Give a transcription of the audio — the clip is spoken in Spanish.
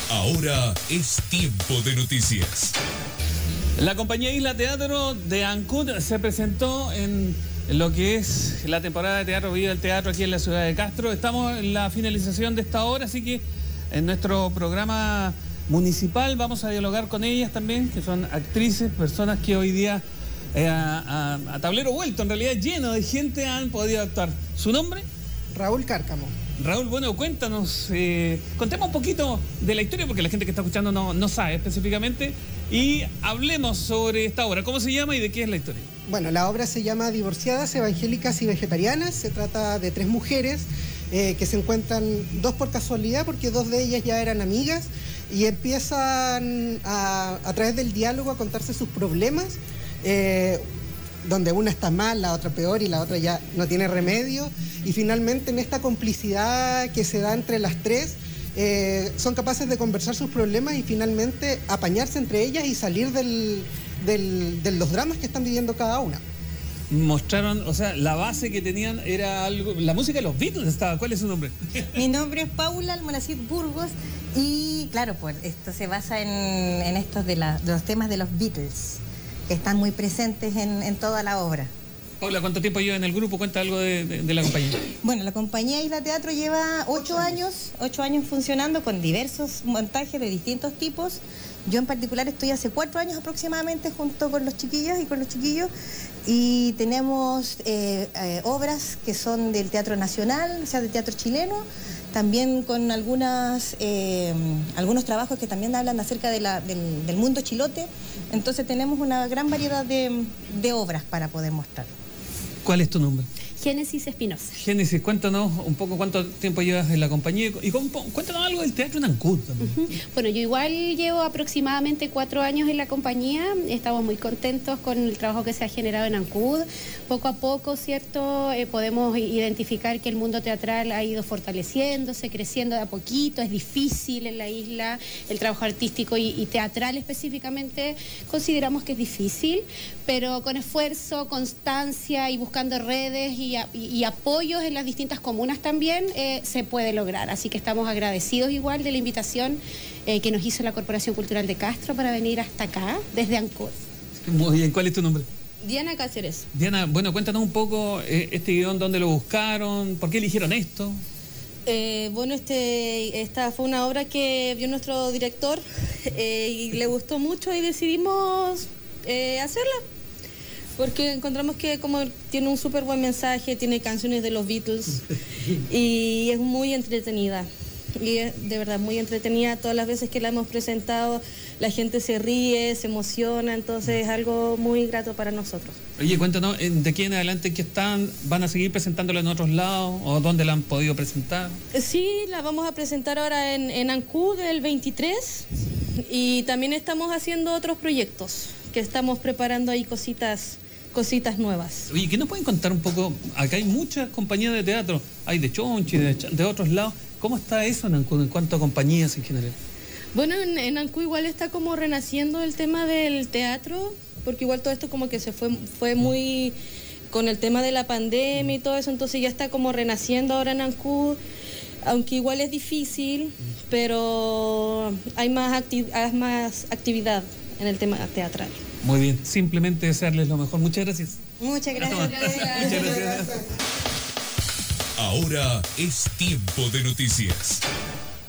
Ahora es tiempo de noticias. La compañía Isla Teatro de Ancud se presentó en lo que es la temporada de Teatro Viva el Teatro aquí en la ciudad de Castro. Estamos en la finalización de esta obra, así que en nuestro programa municipal vamos a dialogar con ellas también, que son actrices, personas que hoy día a tablero vuelto, en realidad lleno de gente, han podido actuar. ¿Su nombre? Raúl Cárcamo. Raúl, bueno, cuéntanos, contemos un poquito de la historia, porque la gente que está escuchando no sabe específicamente, y hablemos sobre esta obra. ¿Cómo se llama y de qué es la historia? Bueno, la obra se llama Divorciadas, Evangélicas y Vegetarianas. Se trata de 3 mujeres que se encuentran, 2 por casualidad, porque 2 de ellas ya eran amigas, y empiezan a través del diálogo a contarse sus problemas, donde una está mal, la otra peor y la otra ya no tiene remedio, y finalmente en esta complicidad que se da entre las 3, son capaces de conversar sus problemas y finalmente apañarse entre ellas y salir de los dramas que están viviendo cada una. Mostraron, o sea, la base que tenían era algo, la música de los Beatles estaba. ¿Cuál es su nombre? Mi nombre es Paula Almonacid Burgos y claro, pues esto se basa en estos de los temas de los Beatles, que están muy presentes en toda la obra. Paula, ¿cuánto tiempo lleva en el grupo? Cuenta algo de la compañía. Bueno, la compañía Isla Teatro lleva 8 años funcionando con diversos montajes de distintos tipos. Yo en particular estoy hace 4 años aproximadamente junto con los chiquillos y tenemos obras que son del Teatro Nacional, o sea, del teatro chileno, también con algunos trabajos que también hablan acerca del mundo chilote. Entonces tenemos una gran variedad de obras para poder mostrar. ¿Cuál es tu nombre? Génesis Espinosa. Génesis, cuéntanos un poco cuánto tiempo llevas en la compañía y cuéntanos algo del teatro en Ancud también. Bueno, yo igual llevo aproximadamente 4 años en la compañía. Estamos muy contentos con el trabajo que se ha generado en Ancud. Poco a poco, ¿cierto? Podemos identificar que el mundo teatral ha ido fortaleciéndose, creciendo de a poquito. Es difícil en la isla el trabajo artístico y teatral específicamente. Consideramos que es difícil, pero con esfuerzo, constancia y buscando redes y apoyos en las distintas comunas también se puede lograr. Así que estamos agradecidos igual de la invitación que nos hizo la Corporación Cultural de Castro para venir hasta acá, desde Ancud. Muy bien, ¿cuál es tu nombre? Diana Cáceres. Diana, bueno, cuéntanos un poco este guión, dónde lo buscaron, por qué eligieron esto. Bueno, esta fue una obra que vio nuestro director y le gustó mucho y decidimos hacerla. Porque encontramos que como tiene un súper buen mensaje, tiene canciones de los Beatles y es muy entretenida. Y es de verdad muy entretenida. Todas las veces que la hemos presentado, la gente se ríe, se emociona, entonces es algo muy grato para nosotros. Oye, cuéntanos, de aquí en adelante, ¿qué van a seguir presentándola en otros lados o dónde la han podido presentar? Sí, la vamos a presentar ahora en Ancud el 23 y también estamos haciendo otros proyectos que estamos preparando ahí cositas nuevas. Oye, ¿qué nos pueden contar un poco? Acá hay muchas compañías de teatro, hay de Chonchi, de otros lados. ¿Cómo está eso en Ancud en cuanto a compañías en general? Bueno, en Ancud igual está como renaciendo el tema del teatro, porque igual todo esto como que se fue muy con el tema de la pandemia y todo eso, entonces ya está como renaciendo ahora en Ancud, aunque igual es difícil, pero hay más actividad en el tema teatral. Muy bien, simplemente desearles lo mejor. Muchas gracias. Muchas gracias. Muchas gracias. Ahora es tiempo de noticias.